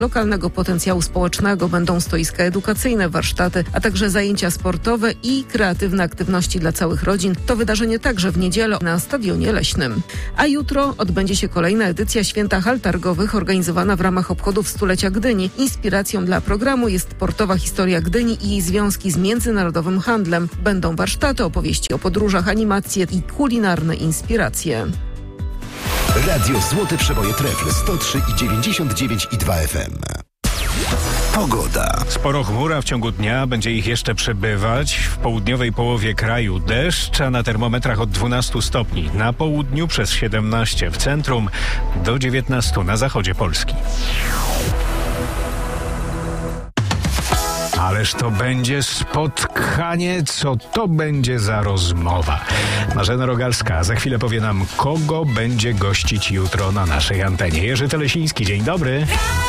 lokalnego potencjału społecznego. Będą stoiska edukacyjne, warsztaty, a także zajęcia sportowe i kreatywne aktywności dla całych rodzin. To wydarzenie także w niedzielę na Stadionie Leśnym. A jutro odbędzie się kolejna edycja Święta Hal Targowych organizowana w ramach obchodów stulecia Gdyni. Inspiracją dla programu jest sportowa historia Gdyni i jej związki z międzynarodowym handlem. Będą warsztaty, opowieści o podróżach, animacje i kulinarne inspiracje. Radio Złote Przeboje Trefl 103,99,2 FM. Pogoda. Sporo chmur, a w ciągu dnia będzie ich jeszcze przybywać. W południowej połowie kraju deszcz, a na termometrach od 12 stopni. Na południu przez 17, w centrum do 19 na zachodzie Polski. Ależ to będzie spotkanie, co to będzie za rozmowa. Marzena Rogalska za chwilę powie nam, kogo będzie gościć jutro na naszej antenie. Jerzy Telesiński, dzień dobry.